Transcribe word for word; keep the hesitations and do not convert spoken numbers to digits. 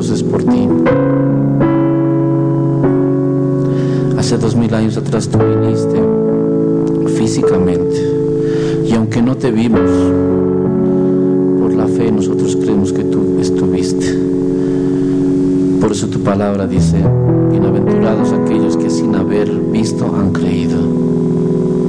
nosotros es por ti. Hace dos mil años atrás tú viniste físicamente, y aunque no te vimos, por la fe nosotros creemos que tú estuviste. Por eso tu palabra dice: bienaventurados aquellos que sin haber visto han creído.